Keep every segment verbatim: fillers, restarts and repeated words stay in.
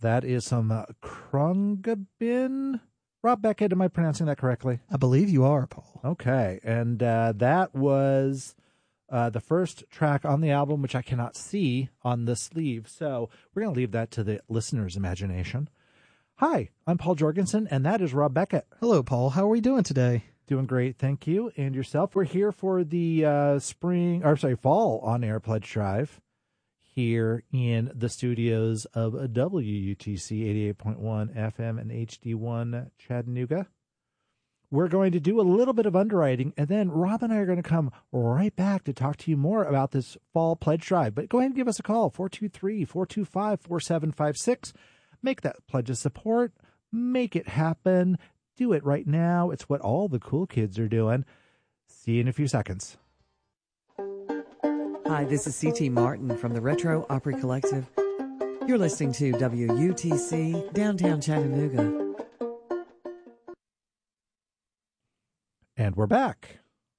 That is some uh, Krungabin. Rob Beckett, am I pronouncing that correctly? I believe you are, Paul. Okay, and uh, that was uh, the first track on the album, which I cannot see on the sleeve. So we're going to leave that to the listener's imagination. Hi, I'm Paul Jorgensen, and that is Rob Beckett. Hello, Paul. How are we doing today? Doing great, thank you. And yourself? We're here for the uh, spring, or sorry, fall on-air pledge drive here in the studios of W U T C eighty-eight point one F M and H D one Chattanooga. We're going to do a little bit of underwriting, and then Rob and I are going to come right back to talk to you more about this fall pledge drive. But go ahead and give us a call, four two three, four two five, four seven five six. Make that pledge of support. Make it happen. Do it right now. It's what all the cool kids are doing. See you in a few seconds. Hi, this is C T Martin from the Retro Opry Collective. You're listening to W U T C, downtown Chattanooga. And we're back.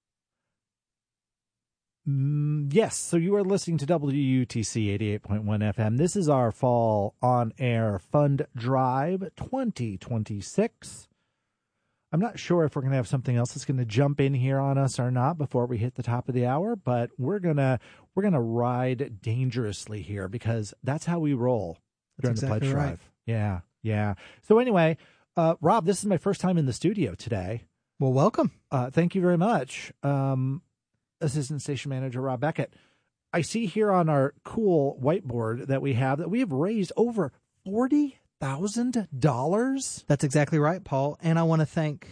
Mm, yes, so you are listening to W U T C eighty-eight point one F M. This is our fall on-air fund drive twenty twenty-six. I'm not sure if we're going to have something else that's going to jump in here on us or not before we hit the top of the hour, but we're going to we're going to ride dangerously here because that's how we roll during That's exactly the pledge right. drive. Yeah, yeah. So anyway, uh, Rob, this is my first time in the studio today. Well, welcome. Uh, thank you very much, um, Assistant Station Manager Rob Beckett. I see here on our cool whiteboard that we have that we have raised over forty thousand dollars. That's exactly right, Paul. And I want to thank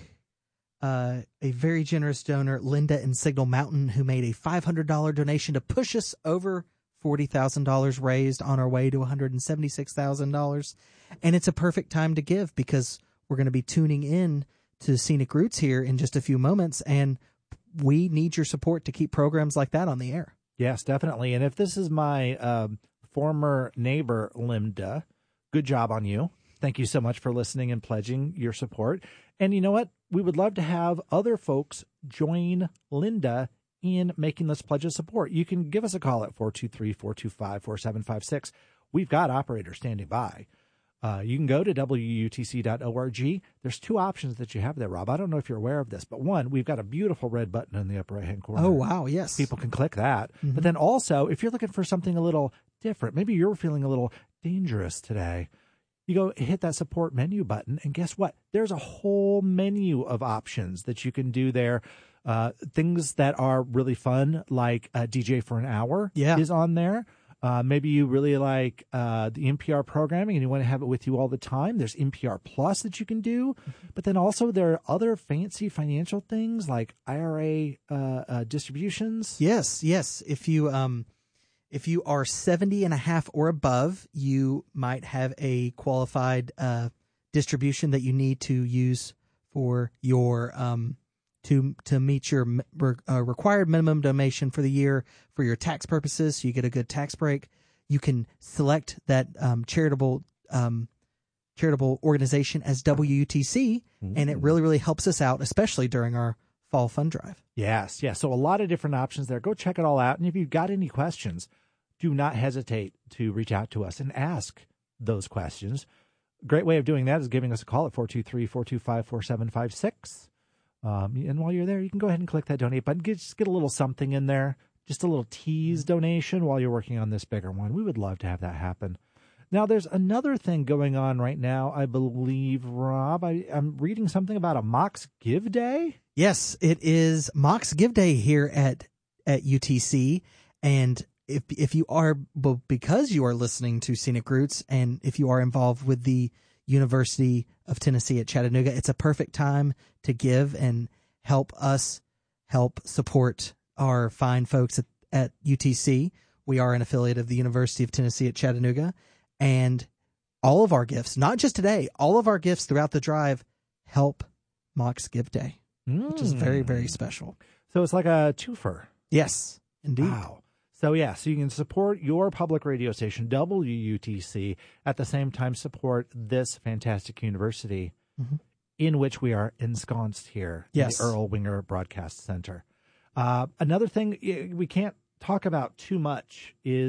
uh, a very generous donor, Linda in Signal Mountain, who made a five hundred dollars donation to push us over forty thousand dollars raised on our way to one hundred seventy-six thousand dollars. And it's a perfect time to give because we're going to be tuning in to Scenic Roots here in just a few moments, and we need your support to keep programs like that on the air. Yes, definitely. And if this is my um, former neighbor, Linda, good job on you. Thank you so much for listening and pledging your support. And you know what? We would love to have other folks join Linda in making this pledge of support. You can give us a call at four two three, four two five, four seven five six. We've got operators standing by. Uh, you can go to W U T C dot org. There's two options that you have there, Rob. I don't know if you're aware of this, but one, we've got a beautiful red button in the upper right-hand corner. Oh, wow, yes. People can click that. Mm-hmm. But then also, if you're looking for something a little different, maybe you're feeling a little dangerous today, you go hit that support menu button, and guess what? There's a whole menu of options that you can do there. Uh, things that are really fun, like a D J for an hour Yeah. is on there. Uh, maybe you really like uh, the N P R programming and you want to have it with you all the time. There's N P R Plus that you can do. But then also there are other fancy financial things like I R A uh, uh, distributions. Yes, yes. If you um, if you are seventy and a half or above, you might have a qualified uh, distribution that you need to use for your um, to to meet your re- uh, required minimum donation for the year for your tax purposes, so you get a good tax break. You can select that um, charitable um, charitable organization as W U T C, mm-hmm. and it really really helps us out, especially during our fall fund drive. Yes, yes. So a lot of different options there. Go check it all out, and if you've got any questions, do not hesitate to reach out to us and ask those questions. Great way of doing that is giving us a call at four two three, four two five, four seven five six. Um, and while you're there, you can go ahead and click that donate button. Get, just get a little something in there, just a little tease donation while you're working on this bigger one. We would love to have that happen. Now, there's another thing going on right now, I believe, Rob. I, I'm reading something about a Mox Give Day. Yes, it is Mox Give Day here at at U T C, and if if you are well, because you are listening to Scenic Roots, and if you are involved with the University of Tennessee at Chattanooga, it's a perfect time to give and help us help support our fine folks at, at U T C. We are an affiliate of the University of Tennessee at Chattanooga, and all of our gifts, not just today, all of our gifts throughout the drive help Mox Give Day, mm. which is very, very special. So it's like a twofer. Yes, indeed. Wow. So, yeah, so you can support your public radio station, W U T C, at the same time support this fantastic university mm-hmm. in which we are ensconced here yes. in the Earl Winger Broadcast Center. Uh, another thing we can't talk about too much is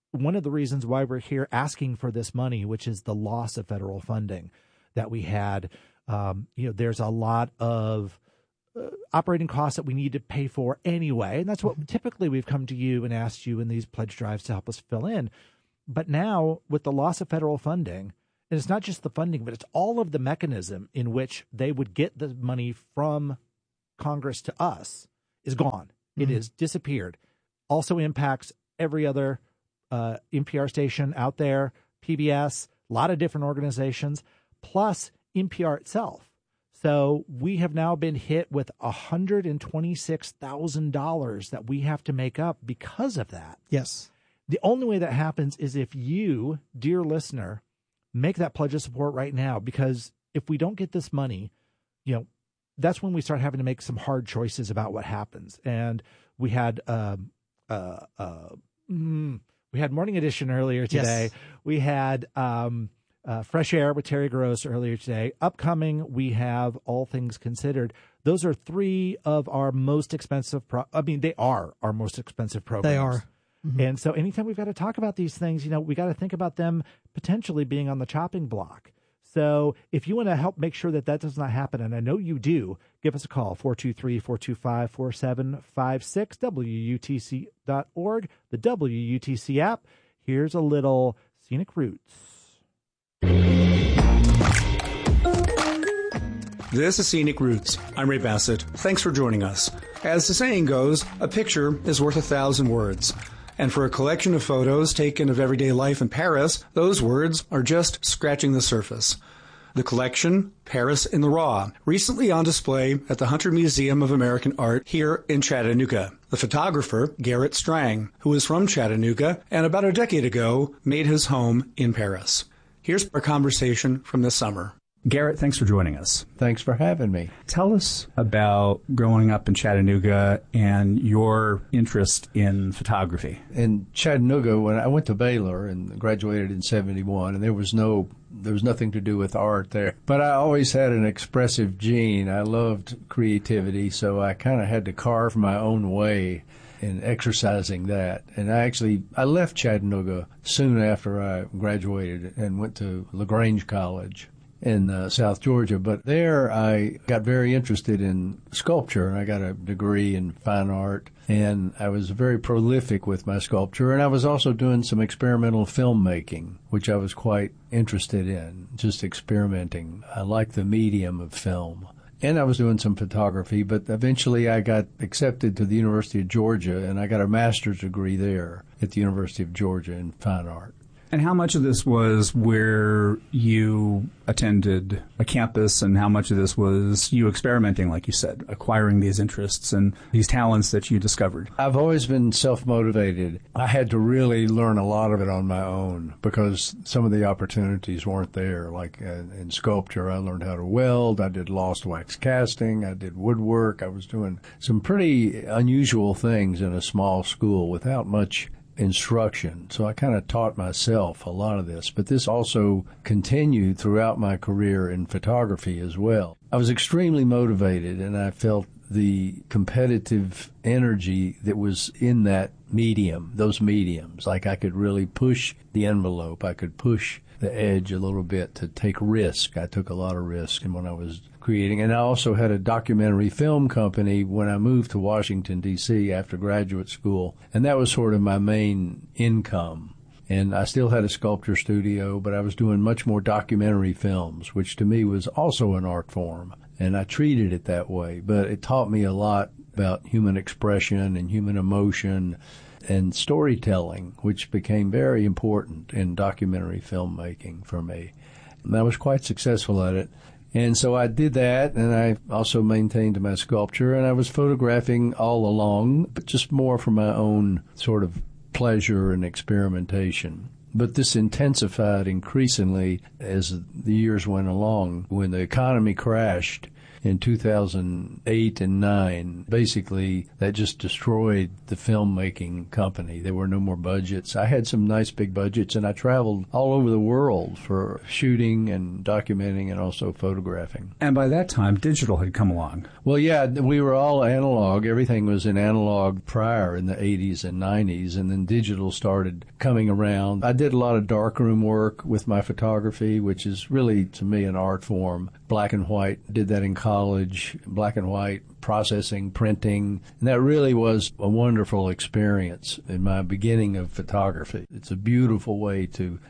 one of the reasons why we're here asking for this money, which is the loss of federal funding that we had. Um, you know, there's a lot of uh, operating costs that we need to pay for anyway. And that's what typically we've come to you and asked you in these pledge drives to help us fill in. But now with the loss of federal funding, and it's not just the funding, but it's all of the mechanism in which they would get the money from Congress to us is gone. Mm-hmm. It has disappeared. Also impacts every other uh, N P R station out there, P B S, a lot of different organizations, plus N P R itself. So we have now been hit with one hundred twenty-six thousand dollars that we have to make up because of that. Yes. The only way that happens is if you, dear listener, make that pledge of support right now, because if we don't get this money, you know, that's when we start having to make some hard choices about what happens. And we had um, uh, uh, mm, we had Morning Edition earlier today. Yes. We had um, uh, Fresh Air with Terry Gross earlier today. Upcoming, we have All Things Considered. Those are three of our most expensive. Pro- I mean, they are our most expensive programs. They are. Mm-hmm. And so anytime we've got to talk about these things, you know, we got to think about them potentially being on the chopping block. So if you want to help make sure that that does not happen, and I know you do, give us a call, four two three, four two five, four seven five six, W U T C dot org, the W U T C app. Here's a little Scenic Roots. This is Scenic Roots. I'm Ray Bassett. Thanks for joining us. As the saying goes, a picture is worth a thousand words. And for a collection of photos taken of everyday life in Paris, those words are just scratching the surface. The collection, Paris in the Raw, recently on display at the Hunter Museum of American Art here in Chattanooga. The photographer, Garrett Strang, who is from Chattanooga and about a decade ago made his home in Paris. Here's our conversation from this summer. Garrett, thanks for joining us. Thanks for having me. Tell us about growing up in Chattanooga and your interest in photography. In Chattanooga, when I went to Baylor and graduated in seventy-one, and there was no, there was nothing to do with art there. But I always had an expressive gene. I loved creativity, so I kind of had to carve my own way in exercising that. And I actually, I left Chattanooga soon after I graduated and went to LaGrange College in uh, South Georgia. But there I got very interested in sculpture, and I got a degree in fine art, and I was very prolific with my sculpture. And I was also doing some experimental filmmaking, which I was quite interested in, just experimenting. I like the medium of film. And I was doing some photography, but eventually I got accepted to the University of Georgia, and I got a master's degree there at the University of Georgia in fine art. And how much of this was where you attended a campus, and how much of this was you experimenting, like you said, acquiring these interests and these talents that you discovered? I've always been self-motivated. I had to really learn a lot of it on my own because some of the opportunities weren't there. Like uh, in sculpture, I learned how to weld. I did lost wax casting. I did woodwork. I was doing some pretty unusual things in a small school without much instruction. So I kind of taught myself a lot of this, but this also continued throughout my career in photography as well. I was extremely motivated, and I felt the competitive energy that was in that medium, those mediums. Like I could really push the envelope. I could push the edge a little bit to take risk. I took a lot of risk when I was creating. And I also had a documentary film company when I moved to Washington, D C after graduate school. And that was sort of my main income. And I still had a sculpture studio, but I was doing much more documentary films, which to me was also an art form. And I treated it that way. But it taught me a lot about human expression and human emotion and storytelling, which became very important in documentary filmmaking for me. And I was quite successful at it. And so I did that, and I also maintained my sculpture, and I was photographing all along, but just more for my own sort of pleasure and experimentation. But this intensified increasingly as the years went along. When the economy crashed in two thousand eight and nine. Basically, that just destroyed the filmmaking company. There were no more budgets. I had some nice big budgets, and I traveled all over the world for shooting and documenting and also photographing. And by that time, digital had come along. Well, yeah, we were all analog. Everything was in analog prior in the eighties and nineties, and then digital started coming around. I did a lot of darkroom work with my photography, which is really, to me, an art form. Black and white, did that in college, black and white, processing, printing, and that really was a wonderful experience in my beginning of photography. It's a beautiful way to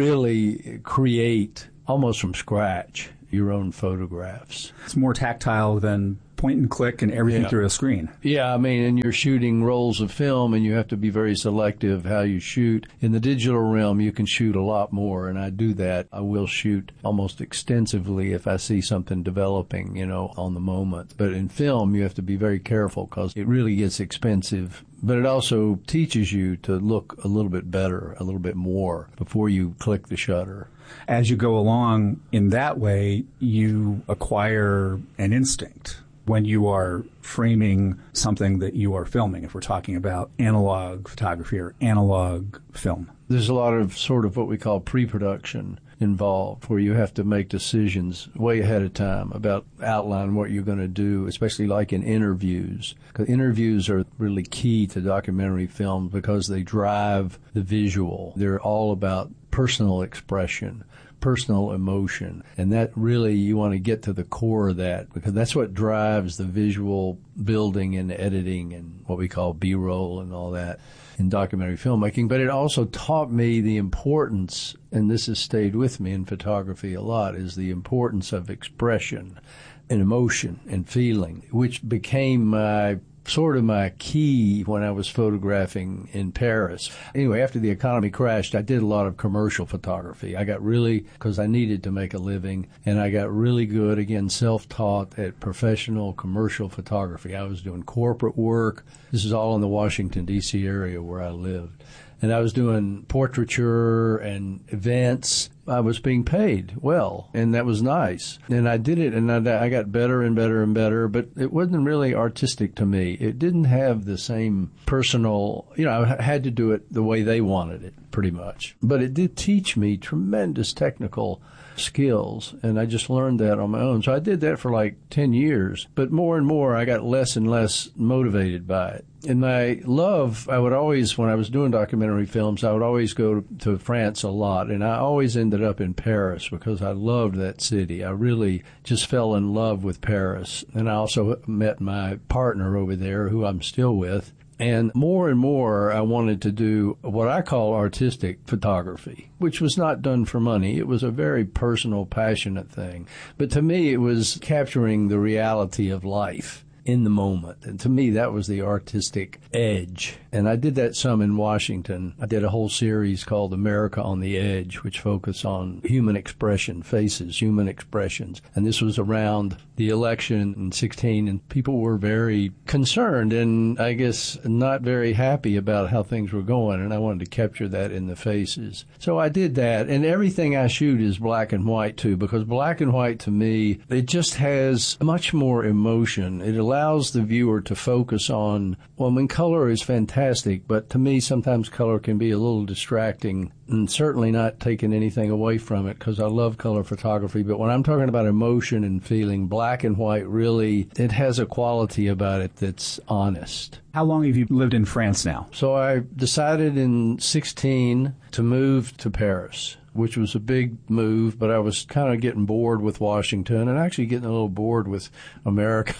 really create, almost from scratch, your own photographs. It's more tactile than point and click and everything Yeah. through a screen. Yeah, I mean, and you're shooting rolls of film, and you have to be very selective how you shoot. In the digital realm, you can shoot a lot more, and I do that. I will shoot almost extensively if I see something developing, you know, on the moment. But in film, you have to be very careful because it really gets expensive. But it also teaches you to look a little bit better, a little bit more before you click the shutter. As you go along in that way, you acquire an instinct when you are framing something that you are filming, if we're talking about analog photography or analog film. There's a lot of sort of what we call pre-production involved, where you have to make decisions way ahead of time about outline what you're going to do, especially like in interviews. Because interviews are really key to documentary film because they drive the visual. They're all about personal expression, personal emotion, and that really, you want to get to the core of that because that's what drives the visual building and editing and what we call B-roll and all that in documentary filmmaking. But it also taught me the importance, and this has stayed with me in photography a lot, is the importance of expression and emotion and feeling, which became my sort of my key when I was photographing in Paris. Anyway, after the economy crashed, I did a lot of commercial photography. I got really, because I needed to make a living, and I got really good, again, self-taught at professional commercial photography. I was doing corporate work. This is all in the Washington, D C area where I lived. And I was doing portraiture and events. I was being paid well, and that was nice. And I did it, and I, I got better and better and better, but it wasn't really artistic to me. It didn't have the same personal, you know, I had to do it the way they wanted it, pretty much. But it did teach me tremendous technical skills, and I just learned that on my own. So I did that for like ten years, but more and more I got less and less motivated by it. And my love, I would always, when I was doing documentary films, I would always go to France a lot, and I always ended up in Paris because I loved that city. I really just fell in love with Paris. And I also met my partner over there, who I'm still with. And more and more, I wanted to do what I call artistic photography, which was not done for money. It was a very personal, passionate thing. But to me, it was capturing the reality of life in the moment. And to me, that was the artistic edge. And I did that some in Washington. I did a whole series called America on the Edge, which focused on human expression, faces, human expressions. And this was around the election in sixteen, and people were very concerned and I guess not very happy about how things were going, and I wanted to capture that in the faces. So I did that, and everything I shoot is black and white too, because black and white to me, it just has much more emotion. It allows the viewer to focus on, well, I mean, color is fantastic, but to me sometimes color can be a little distracting, and certainly not taking anything away from it because I love color photography. But when I'm talking about emotion and feeling, black and white really, it has a quality about it that's honest. How long have you lived in France now? So I decided in sixteen to move to Paris, which was a big move, but I was kind of getting bored with Washington and actually getting a little bored with America,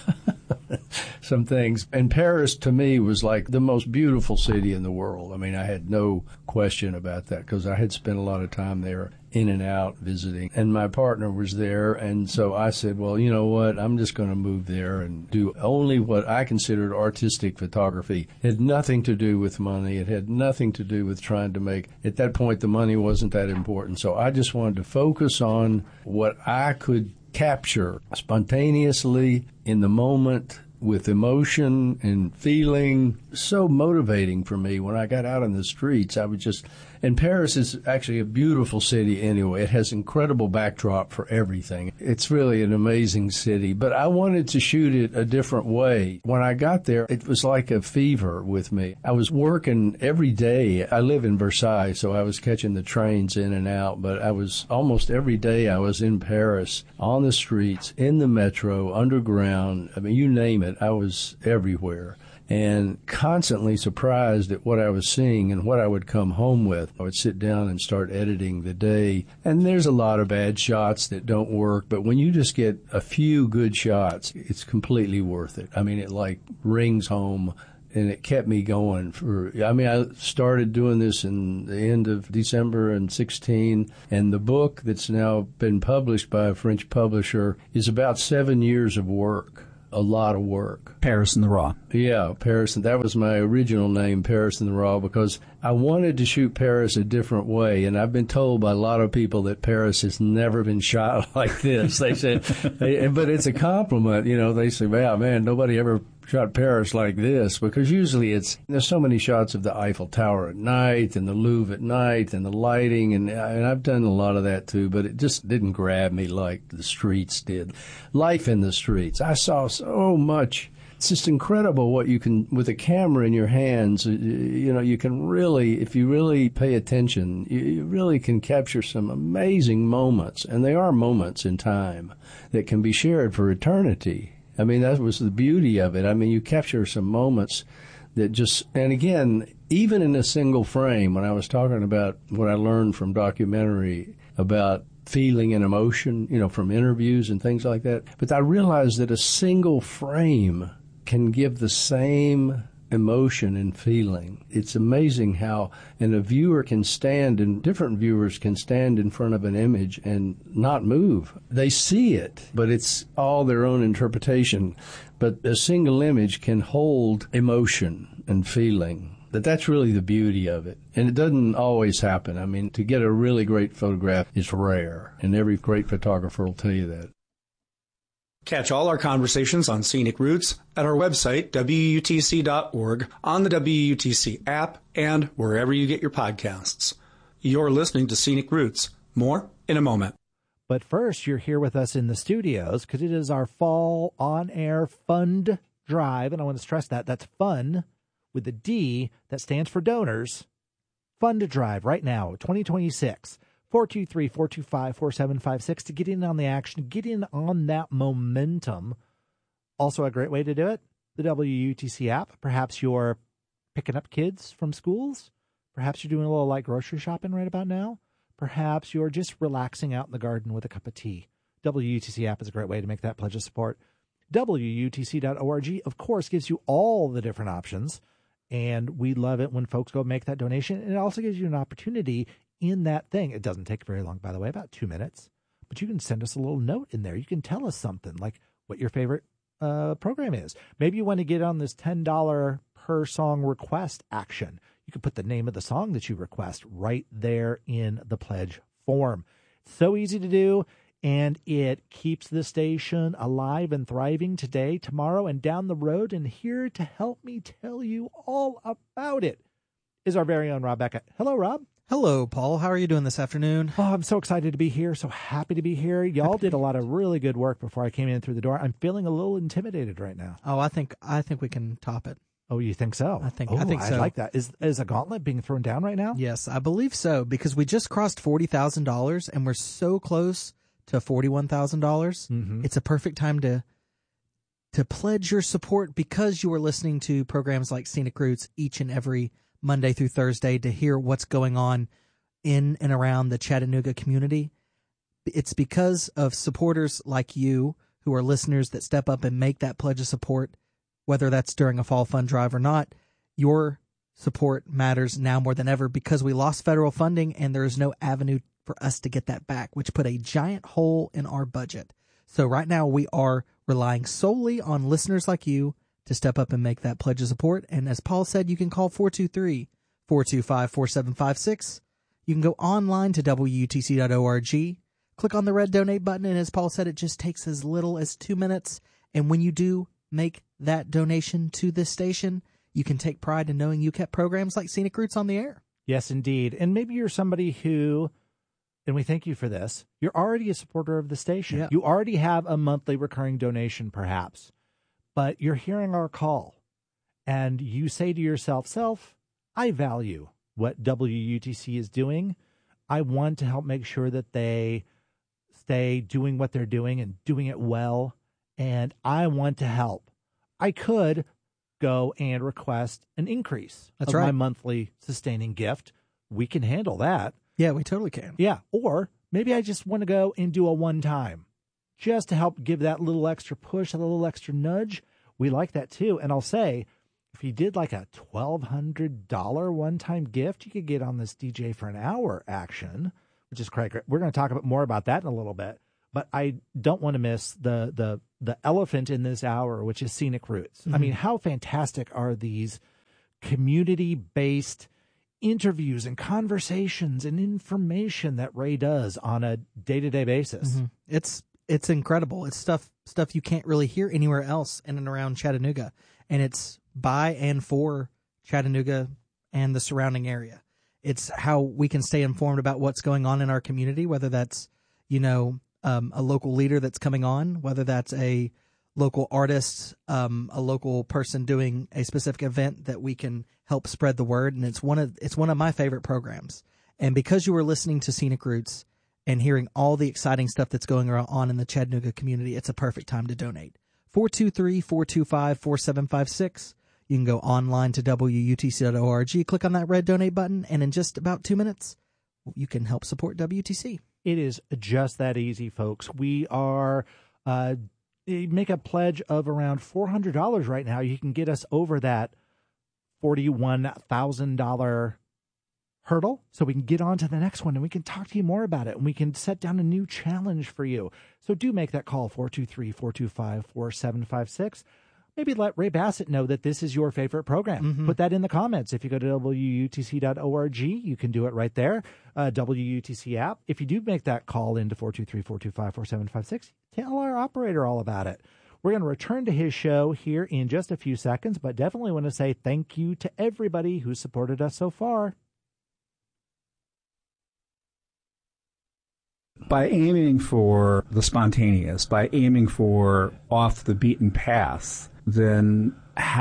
some things. And Paris, to me, was like the most beautiful city in the world. I mean, I had no question about that because I had spent a lot of time there, in and out, visiting. And my partner was there, and so I said, well, you know what, I'm just going to move there and do only what I considered artistic photography. It had nothing to do with money. It had nothing to do with trying to make, at that point, the money wasn't that important. So I just wanted to focus on what I could capture spontaneously in the moment, with emotion and feeling. So motivating for me when I got out in the streets. I would just, And Paris is actually a beautiful city anyway. It has incredible backdrop for everything. It's really an amazing city. But I wanted to shoot it a different way. When I got there, it was like a fever with me. I was working every day. I live in Versailles, so I was catching the trains in and out. But I was almost every day I was in Paris, on the streets, in the metro, underground. I mean, you name it. I was everywhere. And constantly surprised at what I was seeing and what I would come home with. I would sit down and start editing the day. And there's a lot of bad shots that don't work, but when you just get a few good shots, it's completely worth it. I mean, it like rings home, and it kept me going for, I mean, I started doing this in the end of December in sixteen, and the book that's now been published by a French publisher is about seven years of work. A lot of work. Paris in the Raw. Yeah, Paris. And that was my original name, Paris in the Raw, because I wanted to shoot Paris a different way. And I've been told by a lot of people that Paris has never been shot like this. They said, but it's a compliment. You know, they say, wow, man, nobody ever shot Paris like this, because usually it's, there's so many shots of the Eiffel Tower at night and the Louvre at night and the lighting, and, and I've done a lot of that too, but it just didn't grab me like the streets did. Life in the streets. I saw so much. It's just incredible what you can, with a camera in your hands, you know, you can really, if you really pay attention, you, you really can capture some amazing moments, and they are moments in time that can be shared for eternity. I mean, that was the beauty of it. I mean, you capture some moments that just, and again, even in a single frame, when I was talking about what I learned from documentary about feeling and emotion, you know, from interviews and things like that, but I realized that a single frame can give the same emotion and feeling. It's amazing how, and a viewer can stand, and different viewers can stand in front of an image and not move. They see it, but it's all their own interpretation. But a single image can hold emotion and feeling. But that's really the beauty of it. And it doesn't always happen. I mean, to get a really great photograph is rare, and every great photographer will tell you that. Catch all our conversations on Scenic Routes at our website, W U T C dot org, on the W U T C app, and wherever you get your podcasts. You're listening to Scenic Routes. More in a moment. But first, you're here with us in the studios because it is our fall on-air fund drive, and I want to stress that. That's fun with a D that stands for donors. Fund drive right now, twenty twenty-six. four two three, four two five, four seven five six to get in on the action, get in on that momentum. Also a great way to do it, the W U T C app. Perhaps you're picking up kids from schools. Perhaps you're doing a little light grocery shopping right about now. Perhaps you're just relaxing out in the garden with a cup of tea. W U T C app is a great way to make that pledge of support. W U T C dot org, of course, gives you all the different options. And we love it when folks go make that donation. And it also gives you an opportunity in that thing. It doesn't take very long, by the way, about two minutes. But you can send us a little note in there. You can tell us something like what your favorite uh, program is. Maybe you want to get on this ten dollars per song request action. You can put the name of the song that you request right there in the pledge form. It's so easy to do, and it keeps the station alive and thriving today, tomorrow, and down the road. And here to help me tell you all about it is our very own Rob Beckett. Hello, Rob. Hello, Paul. How are you doing this afternoon? Oh, I'm so excited to be here. So happy to be here. Y'all did a lot of really good work before I came in through the door. I'm feeling a little intimidated right now. Oh, I think I think we can top it. Oh, you think so? I think oh, I think so. I like that. Is is a gauntlet being thrown down right now? Yes, I believe so, because we just crossed forty thousand dollars and we're so close to forty-one thousand dollars. Mm-hmm. It's a perfect time to to pledge your support because you are listening to programs like Scenic Routes each and every Monday through Thursday to hear what's going on in and around the Chattanooga community. It's because of supporters like you who are listeners that step up and make that pledge of support, whether that's during a fall fund drive or not. Your support matters now more than ever because we lost federal funding and there is no avenue for us to get that back, which put a giant hole in our budget. So right now we are relying solely on listeners like you to step up and make that pledge of support. And as Paul said, you can call four two three, four two five, four seven five six. You can go online to W U T C dot org, click on the red donate button, and as Paul said, it just takes as little as two minutes. And when you do make that donation to this station, you can take pride in knowing you kept programs like Scenic Routes on the air. Yes, indeed. And maybe you're somebody who, and we thank you for this, you're already a supporter of the station. Yeah. You already have a monthly recurring donation, perhaps, but you're hearing our call and you say to yourself, self, I value what W U T C is doing. I want to help make sure that they stay doing what they're doing and doing it well. And I want to help. I could go and request an increase That's of right. my monthly sustaining gift. We can handle that. Yeah, we totally can. Yeah. Or maybe I just want to go and do a one time just to help give that little extra push, a little extra nudge. We like that too. And I'll say, if you did like a twelve hundred dollars one-time gift, you could get on this D J for an hour action, which is great. We're going to talk about more about that in a little bit. But I don't want to miss the the the elephant in this hour, which is Scenic Roots. Mm-hmm. I mean, how fantastic are these community-based interviews and conversations and information that Ray does on a day-to-day basis? Mm-hmm. It's it's incredible. It's stuff stuff you can't really hear anywhere else in and around Chattanooga. And it's by and for Chattanooga and the surrounding area. It's how we can stay informed about what's going on in our community, whether that's, you know, um, a local leader that's coming on, whether that's a local artist, um, a local person doing a specific event that we can help spread the word. And it's one of it's one of my favorite programs. And because you were listening to Scenic Roots and hearing all the exciting stuff that's going on in the Chattanooga community, it's a perfect time to donate. four two three, four two five, four seven five six. You can go online to W U T C dot org, click on that red donate button, and in just about two minutes, you can help support W U T C. It is just that easy, folks. We are uh, make a pledge of around four hundred dollars right now. You can get us over that forty-one thousand dollars hurdle so we can get on to the next one and we can talk to you more about it and we can set down a new challenge for you. So do make that call, four two three, four two five, four seven five six. Maybe let Ray Bassett know that this is your favorite program. Mm-hmm. Put that in the comments. If you go to W U T C dot org, you can do it right there. Uh, W U T C app. If you do make that call into four two three, four two five, four seven five six, tell our operator all about it. We're going to return to his show here in just a few seconds, but definitely want to say thank you to everybody who supported us so far. By aiming for the spontaneous, by aiming for off the beaten path, then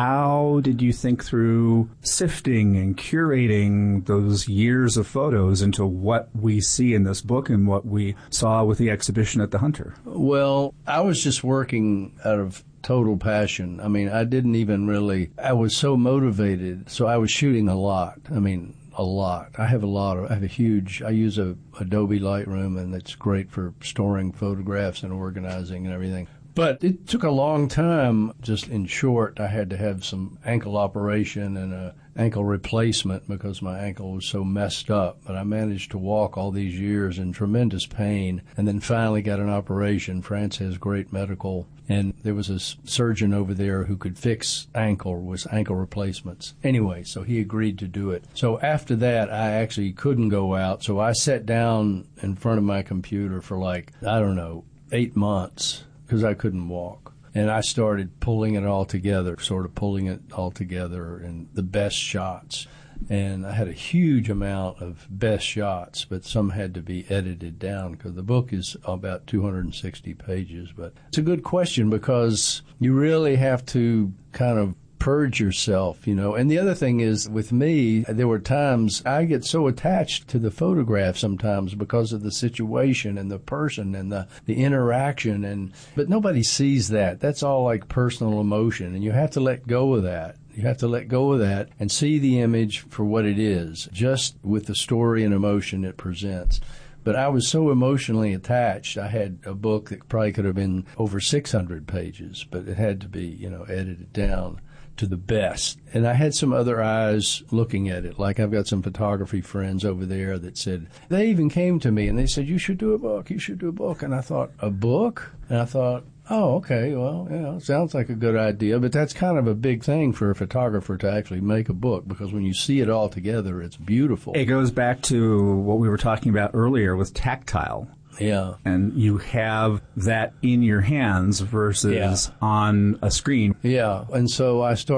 how did you think through sifting and curating those years of photos into what we see in this book and what we saw with the exhibition at the Hunter? Well, I was just working out of total passion. I mean, I didn't even really, I was so motivated, so I was shooting a lot. I mean, a lot. I have a lot of, I have a huge, I use a Adobe Lightroom, and it's great for storing photographs and organizing and everything. But it took a long time. Just in short, I had to have some ankle operation and a ankle replacement because my ankle was so messed up. But I managed to walk all these years in tremendous pain and then finally got an operation. France has great medical, and there was a surgeon over there who could fix ankle, was ankle replacements. Anyway, so he agreed to do it. So after that, I actually couldn't go out. So I sat down in front of my computer for like, I don't know, eight months. Because I couldn't walk. And I started pulling it all together, sort of pulling it all together and the best shots. And I had a huge amount of best shots, but some had to be edited down because the book is about two hundred sixty pages. But it's a good question because you really have to kind of purge yourself, you know. And the other thing is, with me, there were times I get so attached to the photograph sometimes because of the situation and the person and the, the interaction, and but nobody sees that. That's all like personal emotion, and you have to let go of that. You have to let go of that and see the image for what it is, just with the story and emotion it presents. But I was so emotionally attached. I had a book that probably could have been over six hundred pages, but it had to be, you know, edited down to the best. And I had some other eyes looking at it. Like I've got some photography friends over there that said, they even came to me and they said, you should do a book, you should do a book. And I thought, a book? And I thought, oh, okay, well, you know, sounds like a good idea. But that's kind of a big thing for a photographer to actually make a book, because when you see it all together, it's beautiful. It goes back to what we were talking about earlier with tactile. Yeah. And you have that in your hands versus yeah. on a screen. Yeah. And so I started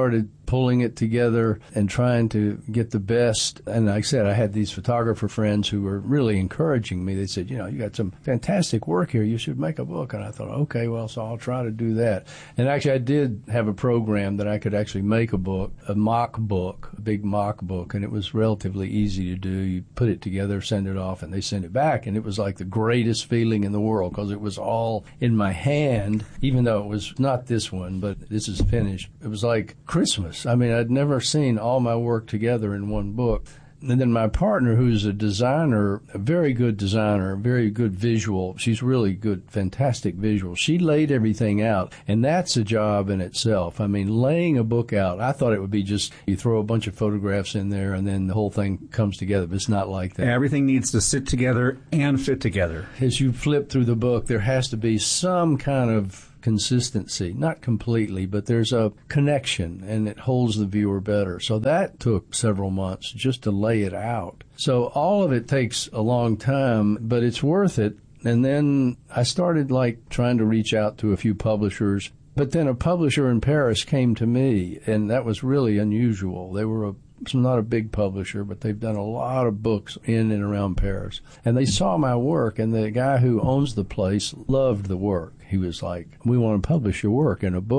pulling it together and trying to get the best. And like I said, I had these photographer friends who were really encouraging me. They said, you know, you got some fantastic work here. You should make a book. And I thought, okay, well, so I'll try to do that. And actually, I did have a program that I could actually make a book, a mock book, a big mock book, and it was relatively easy to do. You put it together, send it off, and they send it back. And it was like the greatest feeling in the world because it was all in my hand, even though it was not this one, but this is finished. It was like Christmas. I mean, I'd never seen all my work together in one book. And then my partner, who's a designer, a very good designer, very good visual, she's really good, fantastic visual. She laid everything out, and that's a job in itself. I mean, laying a book out, I thought it would be just you throw a bunch of photographs in there and then the whole thing comes together, but it's not like that. Everything needs to sit together and fit together. As you flip through the book, there has to be some kind of consistency, not completely, but there's a connection and it holds the viewer better. So that took several months just to lay it out. So all of it takes a long time, but it's worth it. And then I started like trying to reach out to a few publishers, but then a publisher in Paris came to me, and that was really unusual. They were a It's not a big publisher, but they've done a lot of books in and around Paris. And they saw my work, and the guy who owns the place loved the work. He was like, we want to publish your work in a book.